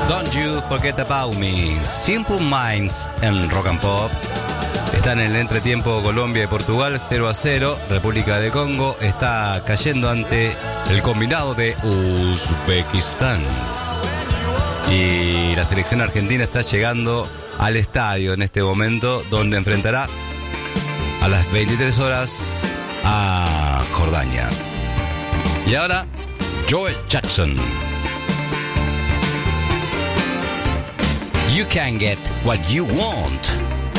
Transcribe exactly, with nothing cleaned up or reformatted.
Don't You Forget About Me. Simple Minds en Rock and Pop. Están en el entretiempo Colombia y Portugal cero a cero. República de Congo está cayendo ante el combinado de Uzbekistán. Y la selección argentina está llegando al estadio en este momento, donde enfrentará a las veintitrés horas a Jordania. Y ahora, Joe Jackson. You can get what you want.